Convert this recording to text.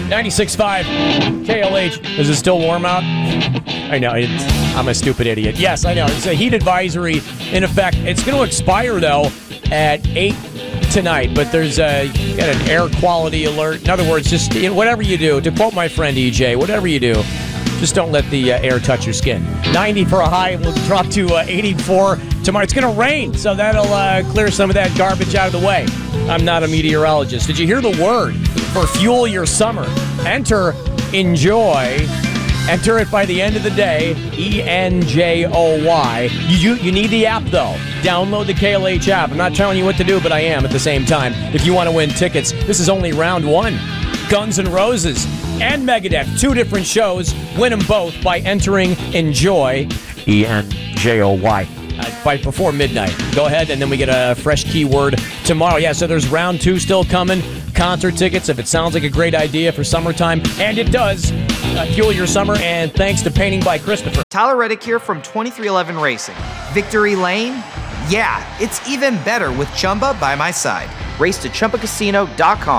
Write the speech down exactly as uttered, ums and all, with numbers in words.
ninety-six point five K L H. Is it still warm out? I know. It's, I'm a stupid idiot. Yes, I know. It's a heat advisory in effect. It's going to expire, though, at eight tonight, but there's a, got an air quality alert. In other words, just you know, whatever you do, to quote my friend E J, whatever you do, just don't let the uh, air touch your skin. ninety for a high. We'll drop to uh, eighty-four tomorrow. It's going to rain, so that'll uh, clear some of that garbage out of the way. I'm not a meteorologist. Did you hear the word for fuel your summer? Enter enjoy. Enter it by the end of the day, E N J O Y. You, you, you need the app, though. Download the K L H app. I'm not telling you what to do, but I am at the same time. If you want to win tickets, this is only round one. Guns N' Roses and Megadeth, two different shows. Win them both by entering Enjoy, E N J O Y, uh, by before midnight. Go ahead, and then we get a fresh keyword tomorrow. Yeah, so there's round two still coming. Concert tickets, if it sounds like a great idea for summertime, and it does. Uh, fuel your summer, and thanks to Painting by Christopher. Tyler Reddick here from twenty-three eleven Racing. Victory Lane? Yeah, it's even better with Chumba by my side. Race to Chumba Casino dot com.